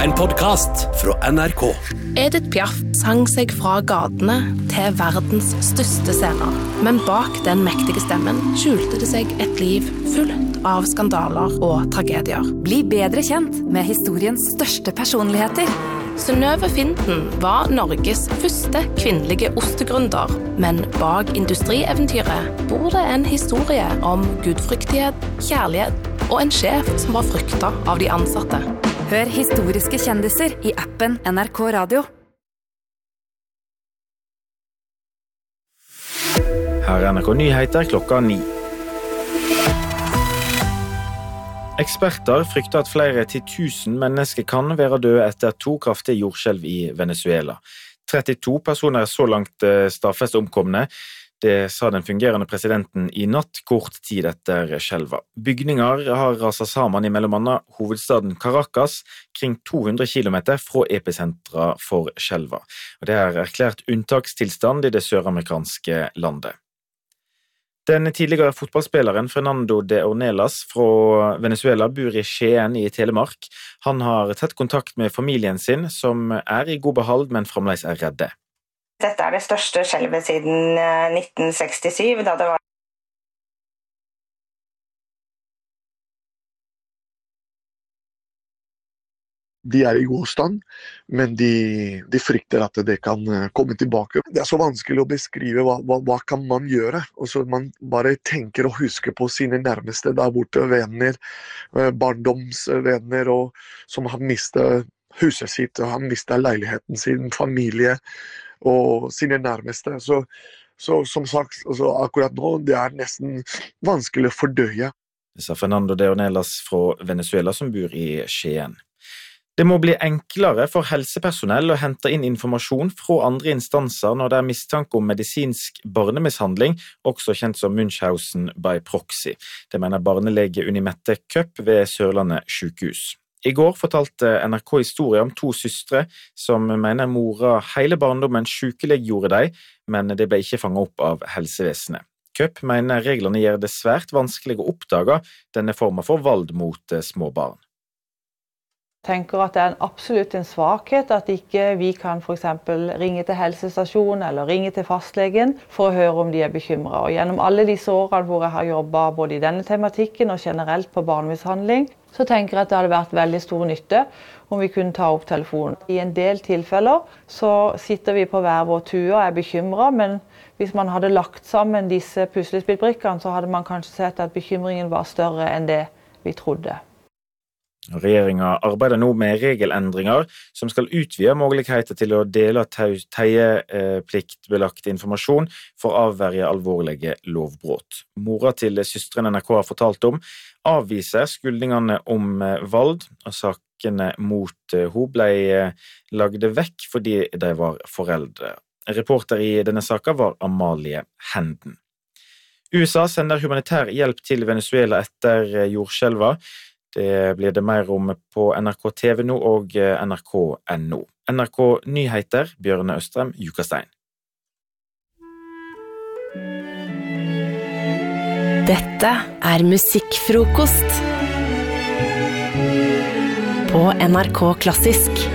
En podcast fra NRK. Edith Piaf sang seg fra gatene til verdens største scener. Men bak den mektige stemmen skjulte det seg et liv fullt av skandaler og tragedier. Bli bedre kjent med historiens største personligheter. Synnøve Finden var Norges første kvinnelige ostegründer, men bak industrieventyret bor det en historie om gudfryktighet, kjærlighet og en sjef som var fryktet av de ansatte. Hør historiske kjendiser i appen NRK Radio. Her NRK Nyheter klokka 9. Eksperter frykter at flere 10 000 mennesker kan være døde etter 2 kraftige jordskjelv i Venezuela. 32 personer er så langt stadfestet omkomne. Det sa den fungerende presidenten i natt, kort tid etter skjelva. Bygninger har raset sammen i mellom annet hovedstaden Caracas, kring 200 kilometer fra epicentra for skjelva. Og det er erklært unntakstilstand i det søramerikanske landet. Den tidligere fotballspilleren Fernando de Ornelas fra Venezuela bor i Skien i Telemark. Han har tett kontakt med familien sin, som er i god behold, men fremdeles er redde. Dette er det største skjelvet siden 1967, da det var De er i god stand, men de frykter at det kan komme tilbake. Det er så vanskelig å beskrive hva kan man gjøre. Og så man bare tenker og husker på sine nærmeste der borte, venner, barndomsvenner, og som har mistet huset sitt, og har mistet leiligheten sin, familie og sine nærmeste. Så som sagt, altså, akkurat nå, det er nesten vanskelig å fordøye. Det sa Fernando de Ornelas fra Venezuela som bor i Skien. Det må bli enklere for helsepersonell å hente inn informasjon fra andre instanser når det er mistanke om medisinsk barnemishandling, også kjent som Munchausen by proxy. Det mener barnelege Unimette Køpp ved Sørlandet sykehus. I går fortalte NRK historie om 2 søstre som mener mora hele barndommen sykeliggjorde dem, men det ble ikke fanget opp av helsevesenet. Køpp mener reglene gjør det svært vanskelig å oppdage denne formen for vold mot små barn. Jeg tenker at det er absolutt en svakhet at ikke vi kan for eksempel ringe til helsestasjonen eller ringe til fastlegen for å høre om de er bekymret. Og gjennom alle disse årene hvor jeg har jobbet både i denne tematikken og generelt på barnemishandling, så tenker jeg at det hadde vært veldig stor nytte om vi kunne ta opp telefonen. I en del tilfeller så sitter vi på hver vår tue og er bekymret, men hvis man hadde lagt sammen disse puslespillbrikkene, så hadde man kanskje sett at bekymringen var større enn det vi trodde. Regjeringen arbeider nå med regelendringer som skal utvide muligheter til å dele teiepliktbelagt informasjon for å avverge alvorlige lovbrott. Mora til søstrene NRK har fortalt om avviser skuldningene om vold, og sakene mot henne ble lagd vekk fordi de var foreldre. Reporter i denne saken var Amalie Henden. USA sender humanitær hjelp til Venezuela etter jordskjelva. Det blir det mer om på NRK TV nå og NRK.no. NRK Nyheter, Bjørne Østrem, Jukastein. Dette er musikkfrokost på NRK Klassisk.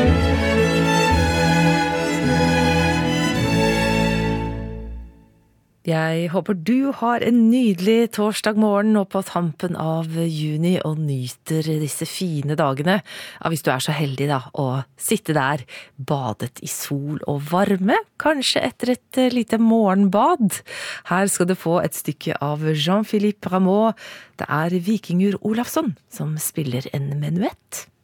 Jeg håper du har en nydelig torsdag morgen nå på tampen av juni og nyter disse fine dagene. Ja, hvis du er så heldig da, å sitte der, badet i sol og varme, kanskje etter et lite morgenbad. Her skal du få et stykke av Jean-Philippe Rameau. Det er Vikingur Olafsson som spiller en menuett.